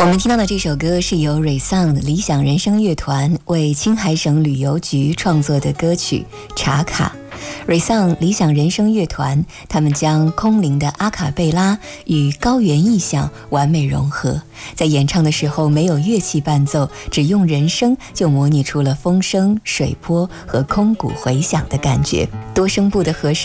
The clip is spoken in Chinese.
们听到的这首歌是由 Rayson 理想人生乐团为青海省旅游局创作的歌曲《茶卡》。Rayson 理想人生乐团，他们将空灵的阿卡贝拉与高原意象完美融合，在演唱的时候没有乐器伴奏，只用人声就模拟出了风声、水波和空谷回响的感觉。多声部的和声